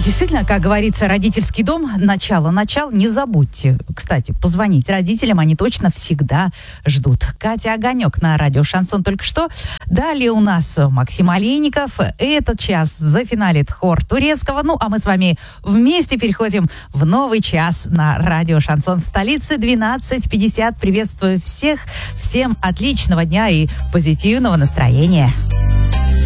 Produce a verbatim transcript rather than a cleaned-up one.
Действительно, как говорится, родительский дом, начало, начал. Не забудьте, кстати, позвонить родителям, они точно всегда ждут. Катя Огонек на радио «Шансон» только что. Далее у нас Максим Олейников. Этот час зафиналит хор турецкого. Ну, а мы с вами вместе переходим в новый час на радио «Шансон» в столице. двенадцать пятьдесят. Приветствую всех. Всем отличного дня и позитивного настроения.